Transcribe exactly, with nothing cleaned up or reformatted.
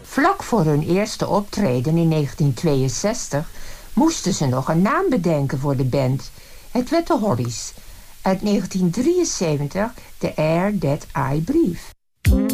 Vlak voor hun eerste optreden in negentien tweeënzestig moesten ze nog een naam bedenken voor de band. Het werd de Hollies. Uit negentien drieënzeventig The Air That I Breathe.